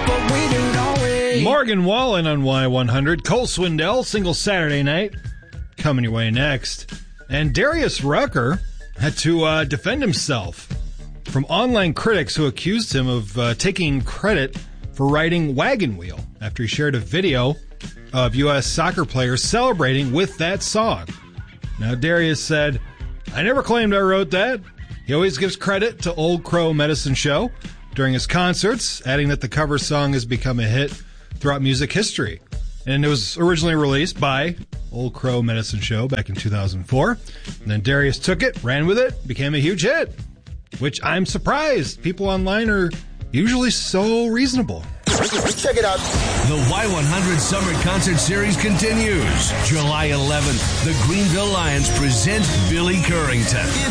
but we do, don't we? Morgan Wallen on Y100. Cole Swindell, single Saturday night. Coming your way next. And Darius Rucker had to defend himself from online critics who accused him of taking credit for writing Wagon Wheel after he shared a video of U.S. soccer players celebrating with that song. Now, Darius said, "I never claimed I wrote that." He always gives credit to Old Crow Medicine Show during his concerts, adding that the cover song has become a hit throughout music history. And it was originally released by Old Crow Medicine Show back in 2004. And then Darius took it, ran with it, became a huge hit, which I'm surprised. People online are usually so reasonable. Check it out. The Y100 Summer Concert Series continues. July 11th, the Greenville Lions present Billy Currington.